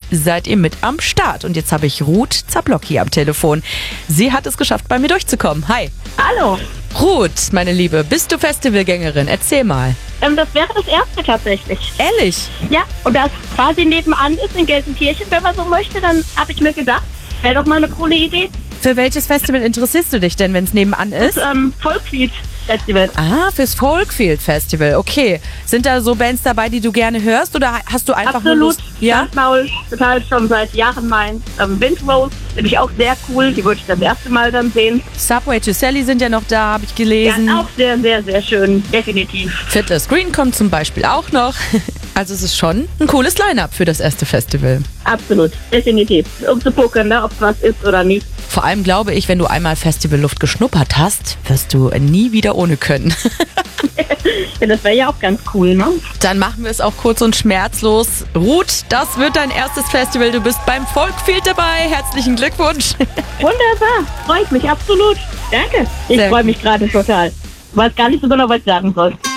seid ihr mit am Start. Und jetzt habe ich Ruth Zablocki am Telefon. Sie hat es geschafft, bei mir durchzukommen. Hi. Hallo. Ruth, meine Liebe, bist du Festivalgängerin? Erzähl mal. Das wäre das erste tatsächlich. Ehrlich? Ja, und da es quasi nebenan ist in Gelsenkirchen, wenn man so möchte, dann habe ich mir gedacht, wäre doch mal eine coole Idee. Für welches Festival interessierst du dich denn, wenn es nebenan ist? Das Folkfield Festival. Ah, fürs Folkfield Festival, okay. Sind da so Bands dabei, die du gerne hörst oder hast du einfach nur Absolut. Lust? Ja? Maul, total schon seit Jahren meins. Windrose finde ich auch sehr cool. Die würde ich das erste Mal dann sehen. Subway to Sally sind ja noch da, habe ich gelesen. Ja, auch sehr, sehr, sehr schön. Definitiv. Fiddler's Green kommt zum Beispiel auch noch. Also es ist schon ein cooles Line-Up für das erste Festival. Absolut. Definitiv. Um zu gucken, ne, ob es was ist oder nicht. Vor allem glaube ich, wenn du einmal Festivalluft geschnuppert hast, wirst du nie wieder ohne können. Ja, das wäre ja auch ganz cool, ne? Dann machen wir es auch kurz und schmerzlos. Ruth, das wird dein erstes Festival. Du bist beim Folkfield dabei. Herzlichen Glückwunsch. Wunderbar. Freue ich mich absolut. Danke. Ich Sehr freue mich gerade total. Weiß gar nicht so genau, was ich sagen soll.